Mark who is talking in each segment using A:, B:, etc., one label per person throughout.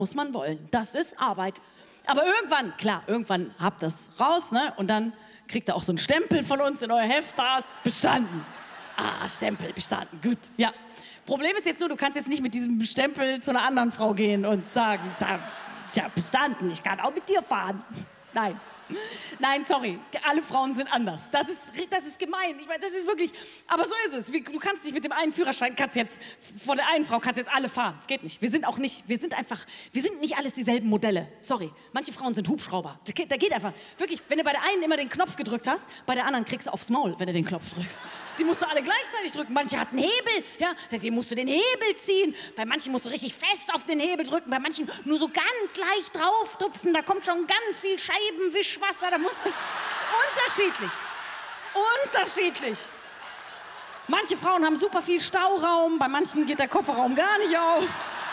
A: muss man wollen. Das ist Arbeit. Aber irgendwann, klar, irgendwann habt das raus, ne? Und dann kriegt ihr auch so einen Stempel von uns in euer Heft, das bestanden. Ah, Stempel, bestanden, gut, ja. Problem ist jetzt nur, du kannst jetzt nicht mit diesem Stempel zu einer anderen Frau gehen und sagen, tja, bestanden, ich kann auch mit dir fahren. Nein. Nein, sorry, alle Frauen sind anders. Das ist gemein. Ich meine, das ist wirklich, aber so ist es. Du kannst nicht mit dem einen Führerschein, von der einen Frau kannst jetzt alle fahren. Das geht nicht. Wir sind nicht alles dieselben Modelle. Sorry. Manche Frauen sind Hubschrauber. Da geht einfach. Wirklich, wenn du bei der einen immer den Knopf gedrückt hast, bei der anderen kriegst du aufs Maul, wenn du den Knopf drückst. Die musst du alle gleichzeitig drücken. Manche hatten Hebel, ja, dem musst du den Hebel ziehen. Bei manchen musst du richtig fest auf den Hebel drücken. Bei manchen nur so ganz leicht drauf-tupfen. Da kommt schon ganz viel Scheibenwischwasser. Da musst du... Das ist unterschiedlich. Manche Frauen haben super viel Stauraum. Bei manchen geht der Kofferraum gar nicht auf.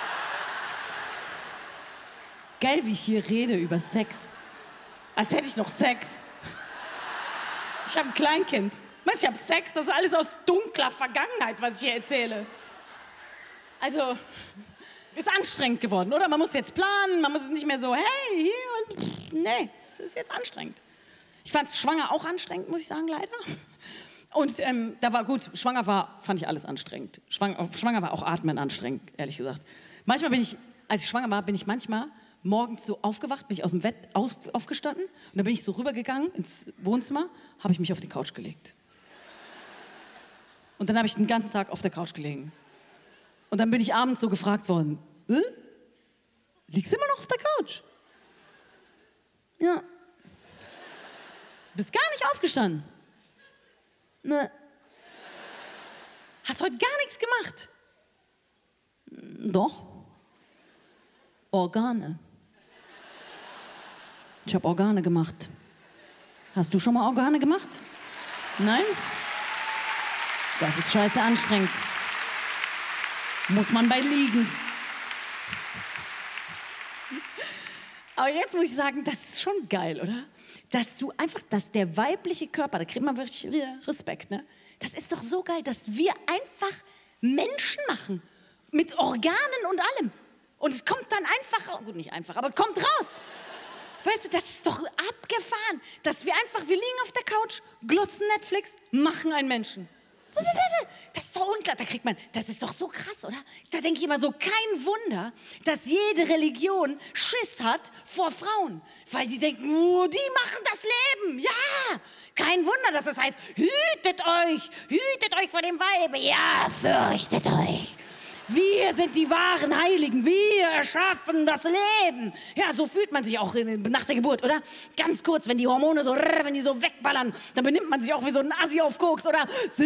A: Geil, wie ich hier rede über Sex. Als hätte ich noch Sex. Ich habe ein Kleinkind. Meinst du, ich habe Sex? Das ist alles aus dunkler Vergangenheit, was ich hier erzähle. Also, ist anstrengend geworden, oder? Man muss jetzt planen, man muss es nicht mehr so, hey, hier, nee, es ist jetzt anstrengend. Ich fand schwanger auch anstrengend, muss ich sagen, leider. Und da war gut, schwanger war, fand ich alles anstrengend. Schwanger war auch Atmen anstrengend, ehrlich gesagt. Als ich schwanger war, bin ich manchmal morgens so aufgewacht, bin ich aus dem Bett aufgestanden und dann bin ich so rübergegangen ins Wohnzimmer, habe ich mich auf die Couch gelegt. Und dann habe ich den ganzen Tag auf der Couch gelegen. Und dann bin ich abends so gefragt worden, liegst du immer noch auf der Couch? Ja. Bist gar nicht aufgestanden? Ne. Hast heute gar nichts gemacht? Doch. Organe. Ich habe Organe gemacht. Hast du schon mal Organe gemacht? Nein? Das ist scheiße anstrengend. Muss man bei liegen. Aber jetzt muss ich sagen, das ist schon geil, oder? Dass der weibliche Körper, da kriegt man wirklich wieder Respekt, ne? Das ist doch so geil, dass wir einfach Menschen machen. Mit Organen und allem. Und es kommt dann einfach, gut, nicht einfach, aber kommt raus. Weißt du, das ist doch abgefahren. Wir liegen auf der Couch, glutzen Netflix, machen einen Menschen. Das ist doch unklar, das ist doch so krass, oder? Da denke ich immer so, kein Wunder, dass jede Religion Schiss hat vor Frauen. Weil die denken, oh, die machen das Leben, ja. Kein Wunder, dass es heißt, hütet euch vor dem Weibe, ja, fürchtet euch. Wir sind die wahren Heiligen, wir erschaffen das Leben. Ja, so fühlt man sich auch nach der Geburt, oder? Ganz kurz, wenn die Hormone wenn die so wegballern, dann benimmt man sich auch wie so ein Assi auf Koks, oder?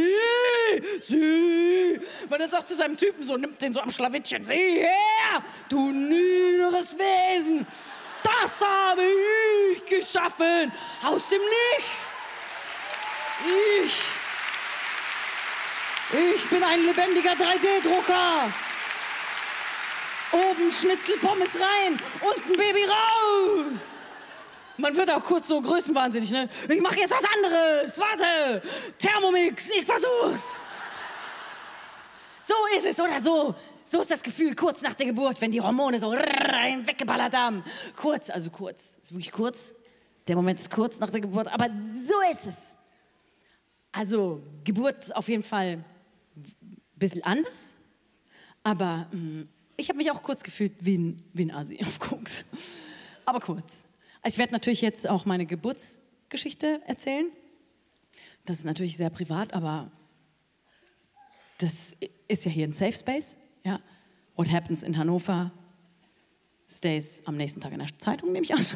A: Sieh. Man dann sagt zu seinem Typen so, nimmt den so am Schlawittchen, sieh her, du niederes Wesen. Das habe ich geschaffen, aus dem Nichts. Ich bin ein lebendiger 3D-Drucker. Oben Schnitzel, Pommes rein, unten Baby raus. Man wird auch kurz so größenwahnsinnig, ne? Ich mache jetzt was anderes. Warte. Thermomix, ich versuch's. So ist es, oder so. So ist das Gefühl kurz nach der Geburt, wenn die Hormone so weggeballert haben. Kurz, ist wirklich kurz. Der Moment ist kurz nach der Geburt, aber so ist es. Also, Geburt ist auf jeden Fall ein bisschen anders, aber ich habe mich auch kurz gefühlt wie ein Asi auf Koks. Aber kurz. Also ich werde natürlich jetzt auch meine Geburtsgeschichte erzählen. Das ist natürlich sehr privat, aber das ist ja hier ein Safe Space. Ja? What happens in Hannover stays am nächsten Tag in der Zeitung, nehme ich an.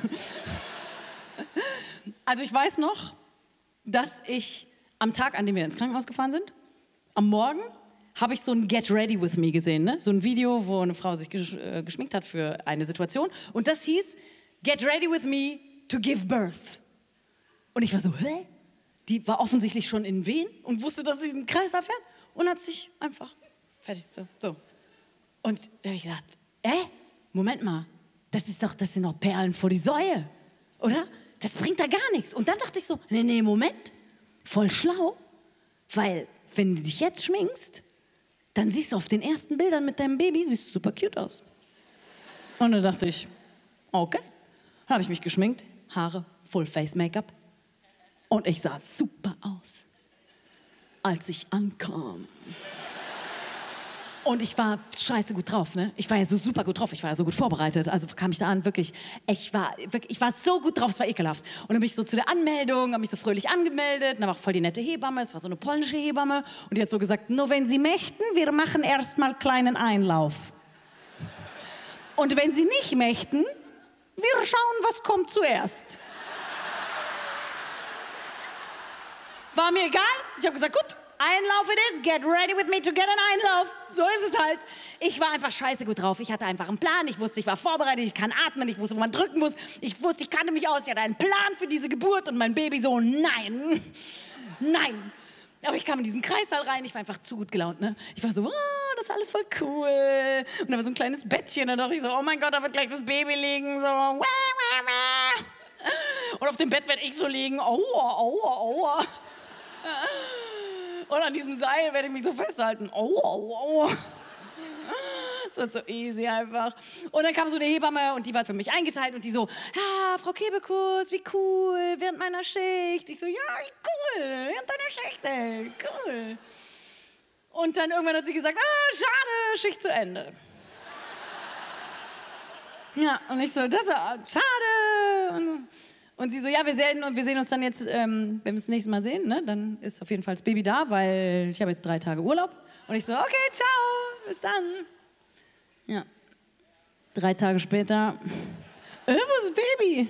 A: Also ich weiß noch, dass ich am Tag, an dem wir ins Krankenhaus gefahren sind, am Morgen habe ich so ein Get Ready With Me gesehen, ne? So ein Video, wo eine Frau sich geschminkt hat für eine Situation. Und das hieß, Get Ready With Me to Give Birth. Und ich war so, hä? Die war offensichtlich schon in Wehen und wusste, dass sie einen Kreis erfährt und hat sich einfach fertig, so. Und da habe ich gedacht, Moment mal, das sind doch Perlen vor die Säue, oder? Das bringt da gar nichts. Und dann dachte ich so, nee, Moment. Voll schlau, weil wenn du dich jetzt schminkst, dann siehst du auf den ersten Bildern mit deinem Baby, siehst du super cute aus. Und dann dachte ich, okay. Habe ich mich geschminkt, Haare, Full-Face-Make-up. Und ich sah super aus, als ich ankam. Und ich war scheiße gut drauf, ne? Ich war ja so super gut drauf, ich war ja so gut vorbereitet. Also kam ich da an, wirklich, ich war so gut drauf, es war ekelhaft. Und dann bin ich so zu der Anmeldung, habe mich so fröhlich angemeldet. Und da war auch voll die nette Hebamme, es war so eine polnische Hebamme. Und die hat so gesagt, nur wenn Sie möchten, wir machen erstmal kleinen Einlauf. Und wenn Sie nicht möchten, wir schauen, was kommt zuerst. War mir egal, ich habe gesagt, gut. Einlauf it is, get ready with me to get an Einlauf. So ist es halt. Ich war einfach scheiße gut drauf. Ich hatte einfach einen Plan. Ich wusste, ich war vorbereitet. Ich kann atmen. Ich wusste, wo man drücken muss. Ich wusste, ich kannte mich aus. Ich hatte einen Plan für diese Geburt. Und mein Baby so, nein. Nein. Aber ich kam in diesen Kreissaal rein. Ich war einfach zu gut gelaunt. Ne? Ich war so, oh, das ist alles voll cool. Und da war so ein kleines Bettchen. Da dachte ich so, oh mein Gott, da wird gleich das Baby liegen. So, wah, wah, wah. Und auf dem Bett werde ich so liegen. Aua, aua, aua. Und an diesem Seil werde ich mich so festhalten. Oh, oh, oh. Es wird so easy einfach. Und dann kam so eine Hebamme und die war für mich eingeteilt und die so, ja, Frau Kebekus, wie cool, während meiner Schicht. Ich so, ja, wie cool, während deiner Schicht, ey, cool. Und dann irgendwann hat sie gesagt, schade, Schicht zu Ende. Ja, und ich so, das ist schade. Und sie so, ja, wir sehen uns dann jetzt, wenn wir uns das nächste Mal sehen, ne? Dann ist auf jeden Fall das Baby da, weil ich habe jetzt 3 Tage Urlaub. Und ich so, okay, ciao, bis dann. Ja, 3 Tage später, wo ist das Baby?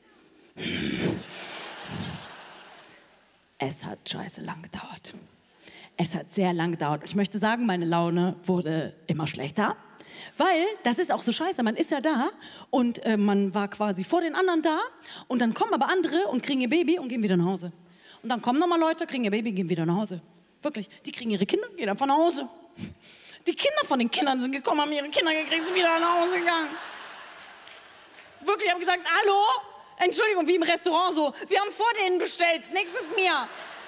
A: Es hat scheiße lang gedauert. Es hat sehr lang gedauert. Ich möchte sagen, meine Laune wurde immer schlechter. Weil, das ist auch so scheiße, man ist ja da und man war quasi vor den anderen da und dann kommen aber andere und kriegen ihr Baby und gehen wieder nach Hause. Und dann kommen nochmal Leute, kriegen ihr Baby und gehen wieder nach Hause. Wirklich, die kriegen ihre Kinder, gehen einfach nach Hause. Die Kinder von den Kindern sind gekommen, haben ihre Kinder gekriegt, sind wieder nach Hause gegangen. Wirklich, ich habe gesagt, hallo, Entschuldigung, wie im Restaurant so, wir haben vor denen bestellt, das nächste ist mir.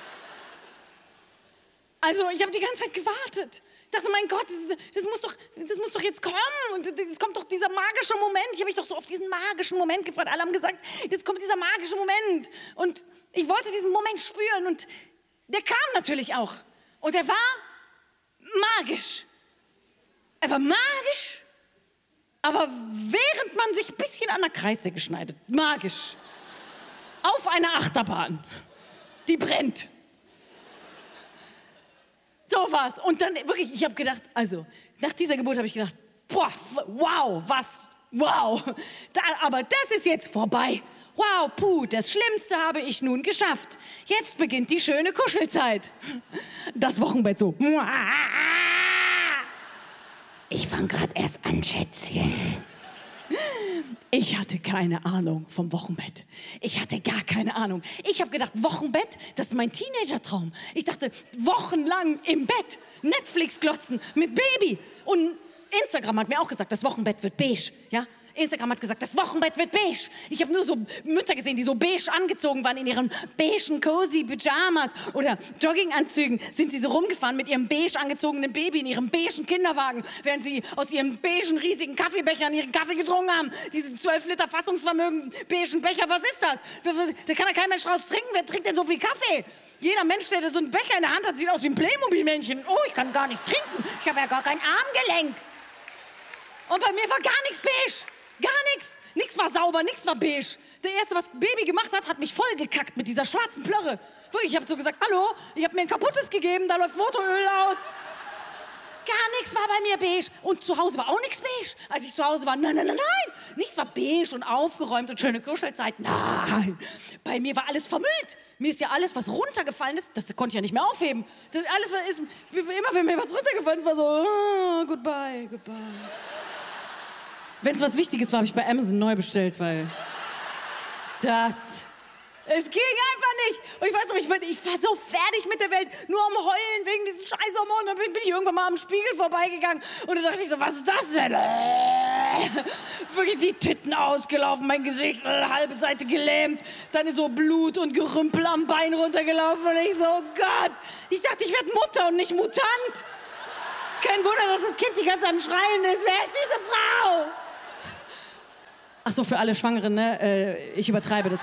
A: Also, ich habe die ganze Zeit gewartet. Ich dachte, mein Gott, das muss doch jetzt kommen. Und jetzt kommt doch dieser magische Moment. Ich habe mich doch so auf diesen magischen Moment gefreut. Alle haben gesagt, jetzt kommt dieser magische Moment. Und ich wollte diesen Moment spüren. Und der kam natürlich auch. Und er war magisch. Er war magisch, aber während man sich ein bisschen an der Kreissäge schneidet. Magisch. Auf einer Achterbahn. Die brennt. So war's. Und dann wirklich, ich habe gedacht, also nach dieser Geburt habe ich gedacht, boah, wow, was, wow. Aber das ist jetzt vorbei. Wow, puh, das Schlimmste habe ich nun geschafft. Jetzt beginnt die schöne Kuschelzeit. Das Wochenbett so. Ich fange gerade erst an, Schätzchen. Ich hatte keine Ahnung vom Wochenbett. Ich hatte gar keine Ahnung. Ich habe gedacht, Wochenbett, das ist mein Teenager-Traum. Ich dachte, wochenlang im Bett, Netflix glotzen mit Baby. Und Instagram hat mir auch gesagt, das Wochenbett wird beige. Ja? Instagram hat gesagt, das Wochenbett wird beige. Ich habe nur so Mütter gesehen, die so beige angezogen waren in ihren beigen cozy Pyjamas oder Jogginganzügen. Sind sie so rumgefahren mit ihrem beige angezogenen Baby in ihrem beigen Kinderwagen, während sie aus ihren beigen riesigen Kaffeebechern ihren Kaffee getrunken haben. Diese 12 Liter Fassungsvermögen beigen Becher, was ist das? Da kann ja kein Mensch draus trinken. Wer trinkt denn so viel Kaffee? Jeder Mensch, der so einen Becher in der Hand hat, sieht aus wie ein Playmobil-Männchen. Oh, ich kann gar nicht trinken. Ich habe ja gar kein Armgelenk. Und bei mir war gar nichts beige. Gar nichts. Nichts war sauber, nichts war beige. Der Erste, was Baby gemacht hat, hat mich vollgekackt mit dieser schwarzen Plörre. Wirklich, ich habe so gesagt, hallo, ich habe mir ein kaputtes gegeben, da läuft Motoröl aus. Gar nichts war bei mir beige. Und zu Hause war auch nichts beige. Als ich zu Hause war, nein. Nichts war beige und aufgeräumt und schöne Kuschelzeit. Nein. Bei mir war alles vermüllt. Mir ist ja alles, was runtergefallen ist, das konnte ich ja nicht mehr aufheben. Das, alles ist, immer wenn mir was runtergefallen ist, war so, goodbye. Wenn es was Wichtiges war, habe ich bei Amazon neu bestellt, weil es ging einfach nicht. Und ich weiß noch, ich war so fertig mit der Welt, nur am Heulen wegen diesen Scheißhormonen. Dann bin ich irgendwann mal am Spiegel vorbeigegangen und dann dachte ich so, was ist das denn? Wirklich die Titten ausgelaufen, mein Gesicht halbe Seite gelähmt, dann ist so Blut und Gerümpel am Bein runtergelaufen und ich so, oh Gott, ich dachte, ich werde Mutter und nicht Mutant. Kein Wunder, dass das Kind die ganze Zeit am Schreien ist. Wer ist diese Frau? Ach so, für alle Schwangeren, ne? Ich übertreibe das.